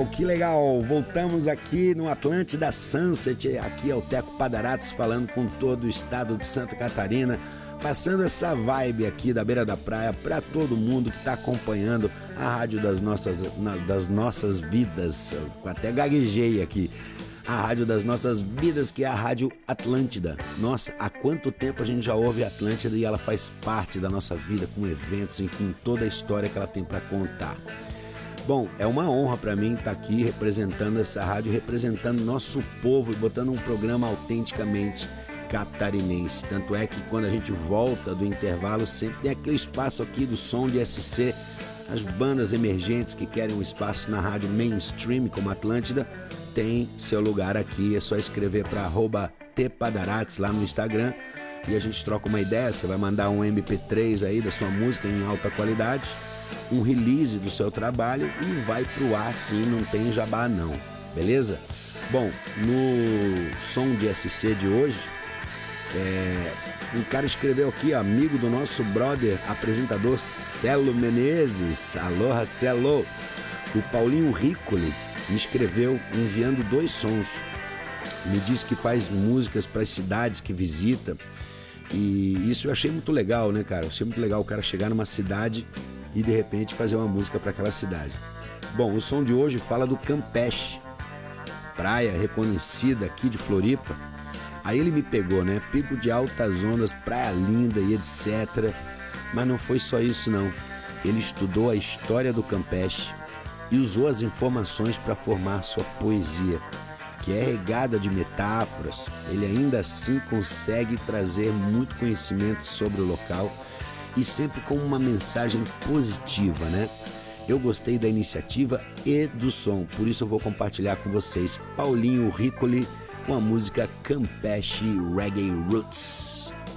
que legal! Voltamos aqui no Atlântida Sunset, aqui é o Teco Padarates falando com todo o estado de Santa Catarina, passando essa vibe aqui da beira da praia para todo mundo que está acompanhando a rádio das nossas vidas. Eu até gaguejei aqui. A rádio das nossas vidas, que é a Rádio Atlântida. Nossa, há quanto tempo a gente já ouve a Atlântida e ela faz parte da nossa vida com eventos e com toda a história que ela tem para contar. Bom, é uma honra para mim estar aqui representando essa rádio, representando nosso povo e botando um programa autenticamente catarinense. Tanto é que quando a gente volta do intervalo, sempre tem aquele espaço aqui do som de SC, as bandas emergentes que querem um espaço na rádio mainstream como Atlântida, tem seu lugar aqui. É só escrever para @tpadarates lá no Instagram e a gente troca uma ideia. Você vai mandar um MP3 aí da sua música em alta qualidade, um release do seu trabalho e vai pro ar, sim, não tem jabá não, beleza? Bom, no som de SC de hoje, um cara escreveu aqui, amigo do nosso brother, apresentador Celo Menezes. Aloha, Celo. O Paulinho Ricoli me escreveu enviando 2 sons. Me diz que faz músicas para as cidades que visita. E isso eu achei muito legal, né, cara? Eu achei muito legal o cara chegar numa cidade e de repente fazer uma música para aquela cidade. Bom, o som de hoje fala do Campeche, praia reconhecida aqui de Floripa. Aí ele me pegou, né? Pico de altas ondas, praia linda e etc. Mas não foi só isso não. Ele estudou a história do Campeche e usou as informações para formar sua poesia, que é regada de metáforas. Ele ainda assim consegue trazer muito conhecimento sobre o local e sempre com uma mensagem positiva, né? Eu gostei da iniciativa e do som, por isso eu vou compartilhar com vocês Paulinho Ricoli com a música Campeche Reggae Roots.